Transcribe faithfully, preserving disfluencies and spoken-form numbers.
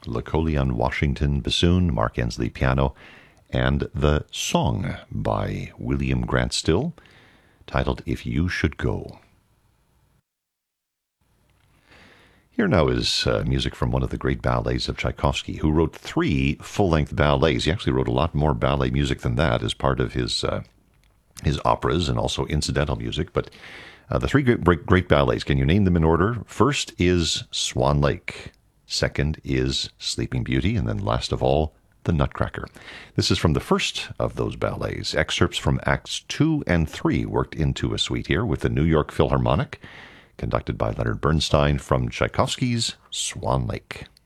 Lacolion on Washington bassoon, Mark Ensley piano, and The Song by William Grant Still, titled If You Should Go. Here now is uh, music from one of the great ballets of Tchaikovsky, who wrote three full-length ballets. He actually wrote a lot more ballet music than that as part of his uh, his operas and also incidental music. But uh, the three great, great ballets, can you name them in order? First is Swan Lake. Second is Sleeping Beauty. And then last of all, The Nutcracker. This is from the first of those ballets. Excerpts from Acts two and three worked into a suite here with the New York Philharmonic, conducted by Leonard Bernstein, from Tchaikovsky's Swan Lake.